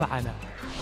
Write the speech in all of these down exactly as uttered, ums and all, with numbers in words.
معنا.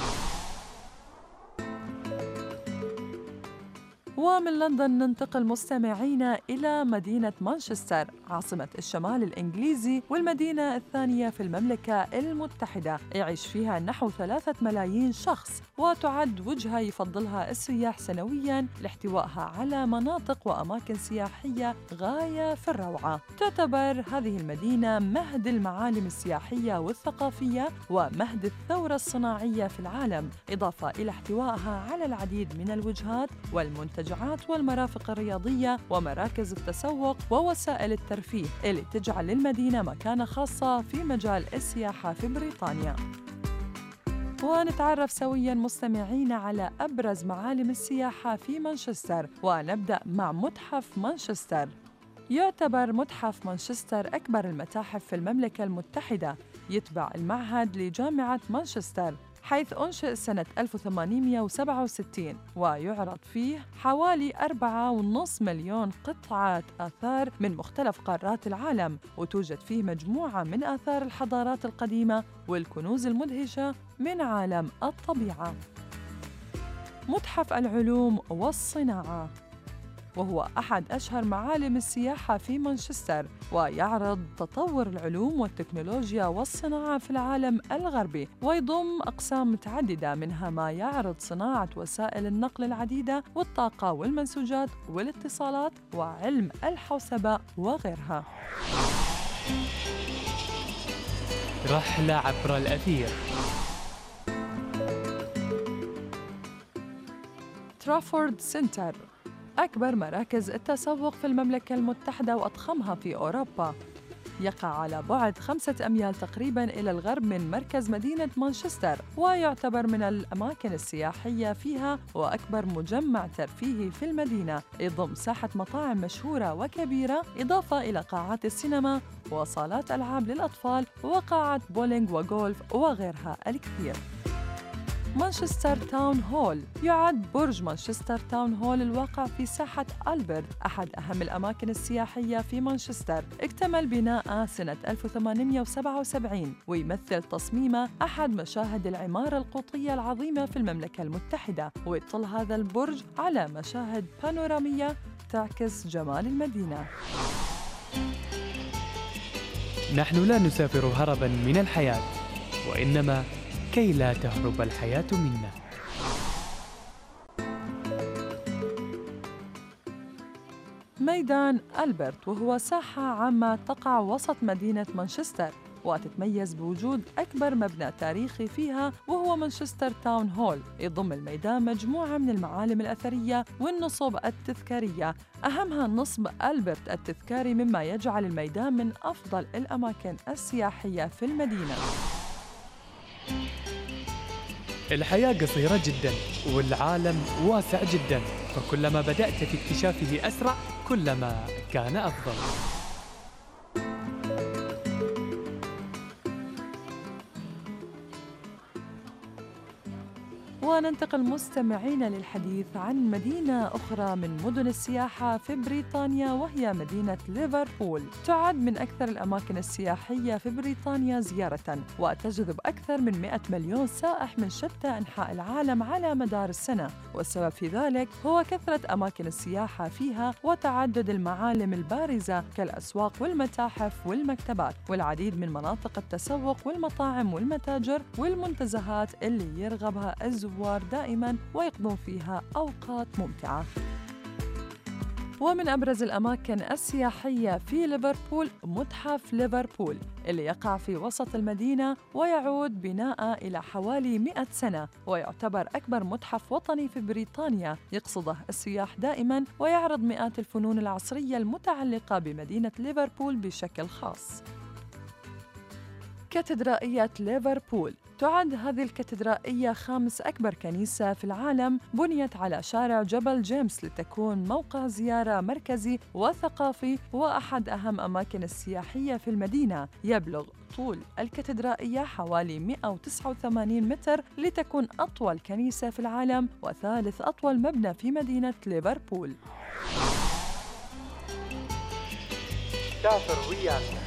ومن لندن ننتقل مستمعينا إلى مدينة مانشستر عاصمة الشمال الإنجليزي والمدينة الثانية في المملكة المتحدة، يعيش فيها نحو ثلاثة ملايين شخص، وتعد وجهة يفضلها السياح سنوياً لاحتوائها على مناطق وأماكن سياحية غاية في الروعة. تعتبر هذه المدينة مهد المعالم السياحية والثقافية ومهد الثورة الصناعية في العالم، إضافة إلى احتوائها على العديد من الوجهات والمنتجات والمرافق الرياضية ومراكز التسوق ووسائل الترفيه اللي تجعل المدينة مكانة خاصة في مجال السياحة في بريطانيا. ونتعرف سوياً مستمعين على أبرز معالم السياحة في مانشستر، ونبدأ مع متحف مانشستر. يعتبر متحف مانشستر أكبر المتاحف في المملكة المتحدة، يتبع المعهد لجامعة مانشستر، حيث أنشئ سنة ألف وثمانمئة وسبعة وستين، ويعرض فيه حوالي أربعة ونصف مليون قطعة آثار من مختلف قارات العالم، وتوجد فيه مجموعة من آثار الحضارات القديمة والكنوز المدهشة من عالم الطبيعة. متحف العلوم والصناعة، وهو أحد أشهر معالم السياحة في مانشستر، ويعرض تطور العلوم والتكنولوجيا والصناعة في العالم الغربي، ويضم أقسام متعددة منها ما يعرض صناعة وسائل النقل العديدة والطاقة والمنسوجات والاتصالات وعلم الحوسبة وغيرها. رحلة عبر الأثير. ترافورد سنتر أكبر مراكز التسوق في المملكة المتحدة وأضخمها في أوروبا، يقع على بعد خمسة أميال تقريباً إلى الغرب من مركز مدينة مانشستر، ويعتبر من الأماكن السياحية فيها وأكبر مجمع ترفيهي في المدينة، يضم ساحة مطاعم مشهورة وكبيرة، إضافة إلى قاعات السينما وصالات ألعاب للأطفال وقاعات بولينغ وغولف وغيرها الكثير. مانشستر تاون هول، يعد برج مانشستر تاون هول الواقع في ساحة ألبرت أحد أهم الأماكن السياحية في مانشستر، اكتمل بناءه سنة ألف وثمانمئة وسبعة وسبعين، ويمثل تصميمه أحد مشاهد العمارة القوطية العظيمة في المملكة المتحدة، ويطل هذا البرج على مشاهد بانورامية تعكس جمال المدينة. نحن لا نسافر هرباً من الحياة، وإنما كي لا تهرب الحياة منا. ميدان ألبرت، وهو ساحة عامة تقع وسط مدينة مانشستر، وتتميز بوجود أكبر مبنى تاريخي فيها وهو مانشستر تاون هول، يضم الميدان مجموعة من المعالم الأثرية والنصب التذكارية، أهمها النصب ألبرت التذكاري، مما يجعل الميدان من أفضل الأماكن السياحية في المدينة. الحياة قصيرة جداً والعالم واسع جداً، فكلما بدأت في اكتشافه أسرع كلما كان أفضل. وننتقل مستمعين للحديث عن مدينة أخرى من مدن السياحة في بريطانيا، وهي مدينة ليفربول. تعد من أكثر الأماكن السياحية في بريطانيا زيارة، وتجذب أكثر من مئة مليون سائح من شتى أنحاء العالم على مدار السنة، والسبب في ذلك هو كثرة أماكن السياحة فيها وتعدد المعالم البارزة كالأسواق والمتاحف والمكتبات والعديد من مناطق التسوق والمطاعم والمتاجر والمنتزهات اللي يرغبها الزوار دائماً ويقضون فيها أوقات ممتعة. ومن أبرز الأماكن السياحية في ليفربول متحف ليفربول، اللي يقع في وسط المدينة ويعود بناءه إلى حوالي مئة سنة، ويعتبر أكبر متحف وطني في بريطانيا، يقصده السياح دائماً، ويعرض مئات الفنون العصرية المتعلقة بمدينة ليفربول بشكل خاص. كاتدرائية ليفربول، تعد هذه الكاتدرائية خامس أكبر كنيسة في العالم، بنيت على شارع جبل جيمس لتكون موقع زيارة مركزي وثقافي وأحد أهم أماكن السياحية في المدينة. يبلغ طول الكاتدرائية حوالي مئة وتسعة وثمانين متر لتكون أطول كنيسة في العالم وثالث أطول مبنى في مدينة ليفربول. سافر ويانا.